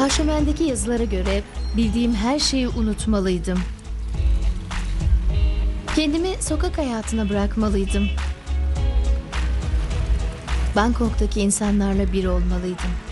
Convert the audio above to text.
Parşömendeki yazılara göre bildiğim her şeyi unutmalıydım. Kendimi sokak hayatına bırakmalıydım. Bangkok'taki insanlarla bir olmalıydım.